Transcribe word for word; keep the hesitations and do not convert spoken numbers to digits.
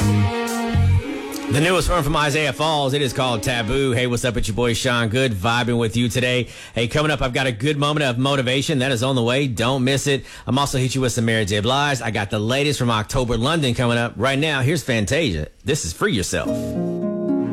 The newest one from Isaiah Falls, it is called Taboo. Hey, what's up? It's your boy Sean Good, vibing with you today. Hey, coming up, I've got a good moment of motivation that is on the way. Don't miss it. I'm also hit you with some Mary J. Blige. I got the latest from October London coming up. Right now, here's Fantasia. This is Free Yourself.